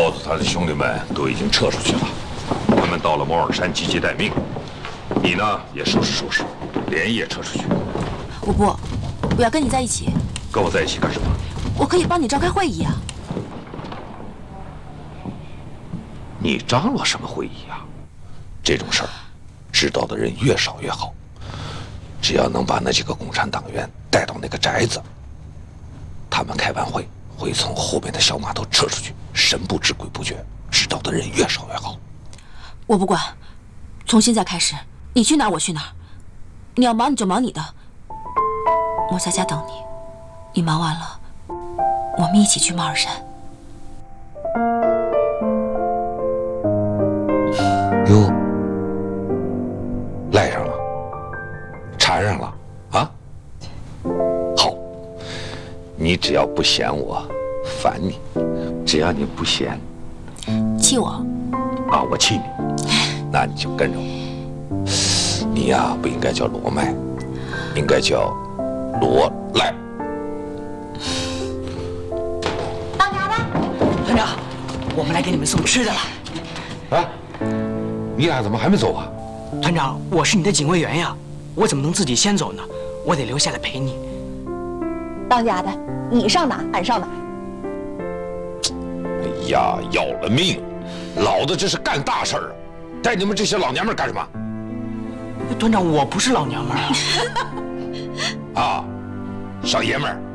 包子他的兄弟们都已经撤出去了，他们到了摩尔山集结待命。你呢，也收拾收拾，连夜撤出去。 我不，我要跟你在一起。 跟我在一起干什么？ 我可以帮你召开会议啊。 你张罗什么会议啊？这种事儿，知道的人越少越好。只要能把那几个共产党员带到那个宅子，他们开完会会从后面的小码头撤出去，神不知鬼不觉，知道的人越少越好。 我不管，从现在开始，你去哪儿我去哪儿。你要忙你就忙你的，我在家等你。你忙完了，我们一起去马尔山。 哟，赖上了，缠上了啊！好，你只要不嫌我烦你，只要你不嫌气我啊，我气你，那你就跟着我。你呀，不应该叫罗麦，应该叫罗赖。 当家的， 团长，我们来给你们送吃的了。 哎，你俩怎么还没走啊？ 团长，我是你的警卫员呀，我怎么能自己先走呢？我得留下来陪你。 当家的，你上哪俺上哪。 哎呀，要了命！老子这是干大事儿啊，带你们这些老娘们干什么？ 团长，我不是老娘们儿啊。 啊，小爷们儿，